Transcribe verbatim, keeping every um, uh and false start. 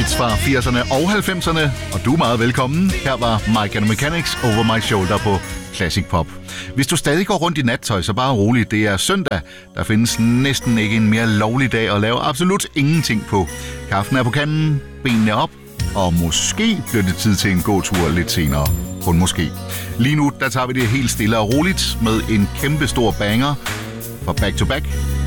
hits fra firserne og halvfemserne, og du er meget velkommen. Her var Mike and the Mechanics, Over My Shoulder på Classic Pop. Hvis du stadig går rundt i nattøj, så bare roligt. Det er søndag. Der findes næsten ikke en mere lovlig dag at lave absolut ingenting på. Kaffen er på kanden, benene op, og måske bliver det tid til en gåtur lidt senere. Kun måske. Lige nu, der tager vi det helt stille og roligt med en kæmpe stor banger fra Back to Back